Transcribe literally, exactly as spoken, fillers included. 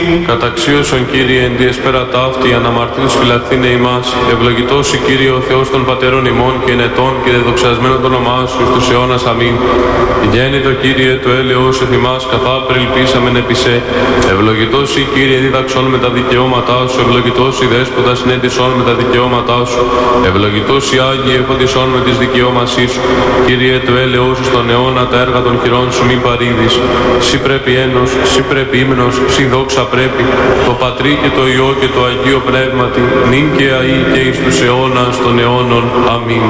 Καταξίωσον Κύριε εν διεσπέρα ταύτη, αναμαρτύρους φυλαχθήνε ημάς. Ευλογητός η Κύριε ο Θεός των πατέρων ημών και ενετών και δεδοξασμένο το όνομά σου εις τους αιώνας. Αμήν. Γέννητο Κύριε το έλεος εφ' ημάς, καθά πρελπίσαμεν επί σε. Ευλογητός η Κύριε δίδαξον με τα δικαιώματά σου. Ευλογητός η Δέσποτα συνέντησον με τα δικαιώματά σου. Ευλογητός η Άγιε εφωτισόν με τις δικαιώμασή σου. Κύριε το έλεος σου στον αιώνα, τα έργα των χειρών σου μη παρήδεις. Συ πρέπει ένος, συ πρέπει ύμνος, συ δόξα πρέπει, το Πατρί και το Υιό και το Αγίο Πνεύματι, νυν και αεί και εις τους αιώνας των αιώνων. Αμήν.